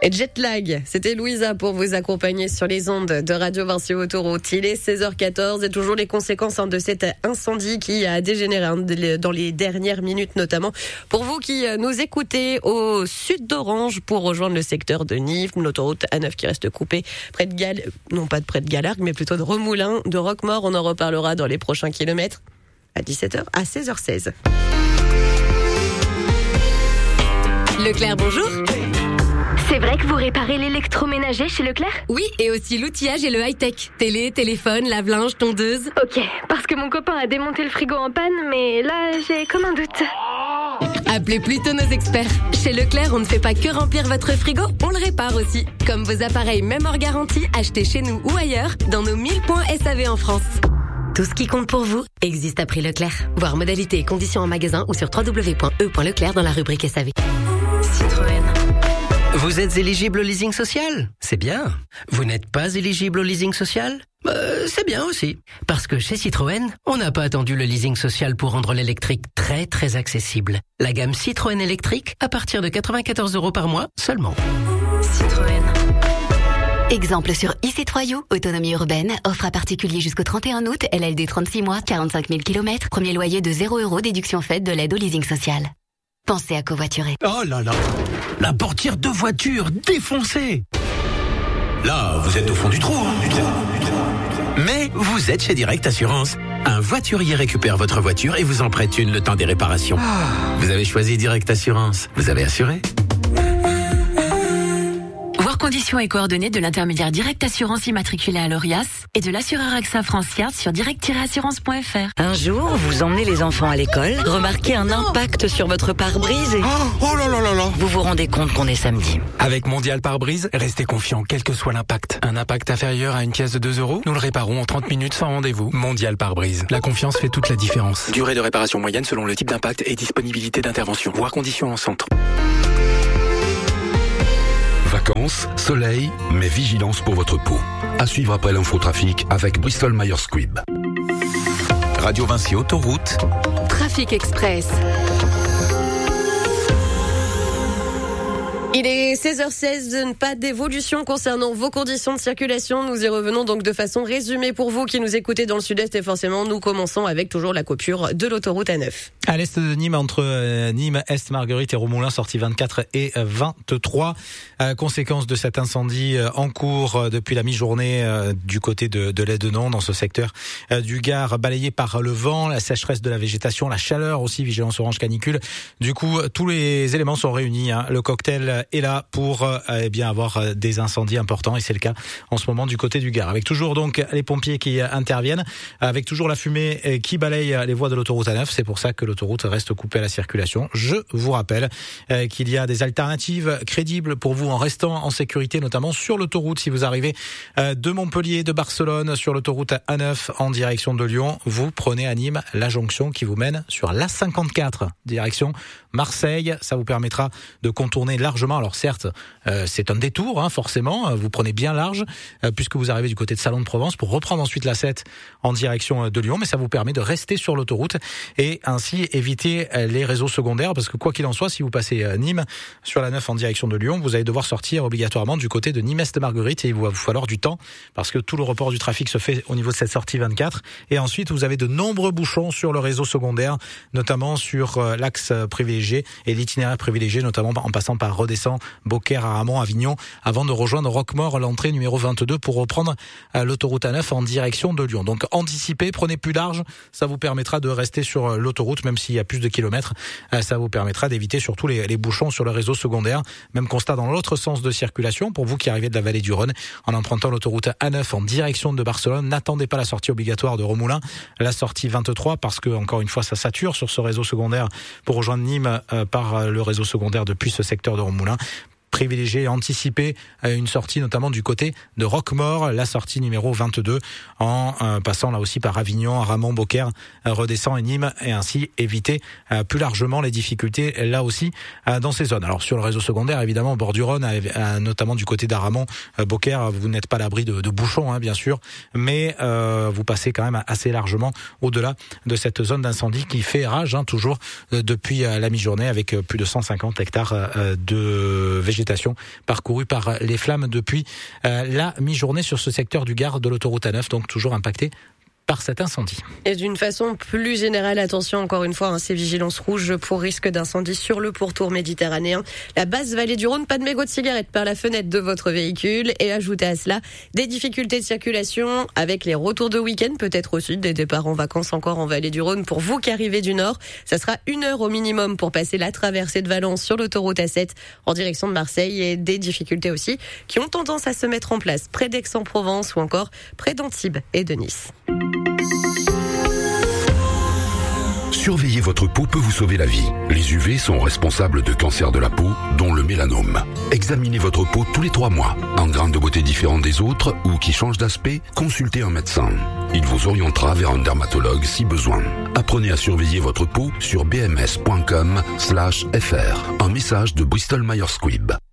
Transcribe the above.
Et Jetlag, c'était Louisa pour vous accompagner sur les ondes de Radio Vinci Autoroute. Il est 16h14 et toujours les conséquences de cet incendie qui a dégénéré dans les dernières minutes notamment. Pour vous qui nous écoutez au sud d'Orange pour rejoindre le secteur de Nimes, l'autoroute A9 qui reste coupée près de non pas près de Galargues mais plutôt de Remoulins, de Roquemort. On en reparlera dans les prochains kilomètres à 17h, à 16h16. Leclerc, bonjour. C'est vrai que vous réparez l'électroménager chez Leclerc ? Oui, et aussi l'outillage et le high-tech. Télé, téléphone, lave-linge, tondeuse. Ok, parce que mon copain a démonté le frigo en panne, mais là, j'ai comme un doute. Appelez plutôt nos experts. Chez Leclerc, on ne fait pas que remplir votre frigo, on le répare aussi. Comme vos appareils, même hors garantie, achetés chez nous ou ailleurs, dans nos 1000 points SAV en France. Tout ce qui compte pour vous existe à prix Leclerc. Voir modalités et conditions en magasin ou sur www.e.leclerc dans la rubrique SAV. Citroën. Vous êtes éligible au leasing social ? C'est bien. Vous n'êtes pas éligible au leasing social ? C'est bien aussi. Parce que chez Citroën, on n'a pas attendu le leasing social pour rendre l'électrique très très accessible. La gamme Citroën électrique à partir de 94 € par mois seulement. Citroën. Exemple sur e-C3U, autonomie urbaine, offre à particulier jusqu'au 31 août, LLD 36 mois, 45 000 km, premier loyer de 0 €, déduction faite de l'aide au leasing social. Pensez à covoiturer. Oh là là, la portière de voiture défoncée. Là, vous êtes au fond du trou, hein, Mais vous êtes chez Direct Assurance. Un voiturier récupère votre voiture et vous en prête une le temps des réparations. Vous avez choisi Direct Assurance. Vous avez assuré. Voir conditions et coordonnées de l'intermédiaire Direct Assurance immatriculé à l'ORIAS et de l'assureur AXA France Yard sur direct-assurance.fr. Un jour, vous emmenez les enfants à l'école, remarquez un impact sur votre pare-brise et... Oh là là là là. Vous vous rendez compte qu'on est samedi. Avec Mondial Pare-Brise, restez confiant quel que soit l'impact. Un impact inférieur à une pièce de 2 €, nous le réparons en 30 minutes sans rendez-vous. Mondial Pare-Brise. La confiance fait toute la différence. Durée de réparation moyenne selon le type d'impact et disponibilité d'intervention. Voir conditions en centre. Vacances, soleil, mais vigilance pour votre peau. À suivre après l'infotrafic avec Bristol Myers Squibb. Radio Vinci Autoroute. Trafic Express. Il est 16h16, pas d'évolution concernant vos conditions de circulation. Nous y revenons donc de façon résumée pour vous qui nous écoutez dans le sud-est et forcément nous commençons avec toujours la coupure de l'autoroute A9. À l'est de Nîmes, entre Nîmes, Est-Marguerite et Remoulins, sortie 24 et 23. Conséquence de cet incendie en cours depuis la mi-journée du côté de l'Aidenon, dans ce secteur du Gard, balayé par le vent, la sécheresse de la végétation, la chaleur aussi, vigilance orange canicule. Du coup, tous les éléments sont réunis. Le cocktail est là pour avoir des incendies importants et c'est le cas en ce moment du côté du Gard. Avec toujours donc les pompiers qui interviennent, avec toujours la fumée qui balaye les voies de l'autoroute A9. C'est pour ça que l'autoroute reste coupée à la circulation. Je vous rappelle qu'il y a des alternatives crédibles pour vous en restant en sécurité, notamment sur l'autoroute. Si vous arrivez de Montpellier, de Barcelone, sur l'autoroute A9 en direction de Lyon, vous prenez à Nîmes la jonction qui vous mène sur l'A54 direction Marseille. Ça vous permettra de contourner largement. Alors certes, c'est un détour, forcément. Vous prenez bien large puisque vous arrivez du côté de Salon de Provence pour reprendre ensuite la 7 en direction de Lyon. Mais ça vous permet de rester sur l'autoroute et ainsi éviter les réseaux secondaires. Parce que quoi qu'il en soit, si vous passez Nîmes sur la 9 en direction de Lyon, vous allez devoir sortir obligatoirement du côté de Nîmes-Est-Marguerite et il va vous falloir du temps parce que tout le report du trafic se fait au niveau de cette sortie 24. Et ensuite, vous avez de nombreux bouchons sur le réseau secondaire, notamment sur l'axe privilégié et l'itinéraire privilégié, notamment en passant par Redescend, Beaucaire, Aramon, Avignon, avant de rejoindre Roquemort, l'entrée numéro 22 pour reprendre l'autoroute A9 en direction de Lyon. Donc anticipez, prenez plus large, ça vous permettra de rester sur l'autoroute, même s'il y a plus de kilomètres, ça vous permettra d'éviter surtout les bouchons sur le réseau secondaire. Même constat dans l'autre sens de circulation, pour vous qui arrivez de la vallée du Rhône, en empruntant l'autoroute A9 en direction de Barcelone, n'attendez pas la sortie obligatoire de Remoulins, la sortie 23, parce que encore une fois ça sature sur ce réseau secondaire pour rejoindre Nîmes par le réseau secondaire depuis ce secteur de Remoulins. Privilégier et anticiper une sortie notamment du côté de Roquemort, la sortie numéro 22 en passant là aussi par Avignon, Aramon, Beaucaire, Redescend et Nîmes et ainsi éviter plus largement les difficultés là aussi dans ces zones. Alors sur le réseau secondaire évidemment au bord du Rhône, notamment du côté d'Aramon, Beaucaire, vous n'êtes pas à l'abri de bouchons bien sûr, mais vous passez quand même assez largement au-delà de cette zone d'incendie qui fait rage toujours depuis la mi-journée avec plus de 150 hectares de végétation végétation parcourue par les flammes depuis la mi-journée sur ce secteur du Gard de l'autoroute A9, donc toujours impacté par cet incendie. Et d'une façon plus générale, attention encore une fois, ces vigilances rouges pour risque d'incendie sur le pourtour méditerranéen. La basse vallée du Rhône, pas de mégots de cigarettes par la fenêtre de votre véhicule. Et ajoutez à cela des difficultés de circulation avec les retours de week-end, peut-être aussi des départs en vacances encore en vallée du Rhône pour vous qui arrivez du nord. Ça sera 1 heure au minimum pour passer la traversée de Valence sur l'autoroute A7 en direction de Marseille, et des difficultés aussi qui ont tendance à se mettre en place près d'Aix-en-Provence ou encore près d'Antibes et de Nice. Surveiller votre peau peut vous sauver la vie. Les UV sont responsables de cancers de la peau, dont le mélanome. Examinez votre peau tous les 3 mois. En grains de beauté différents des autres ou qui changent d'aspect, consultez un médecin. Il vous orientera vers un dermatologue si besoin. Apprenez à surveiller votre peau sur bms.com/fr. Un message de Bristol Myers Squibb.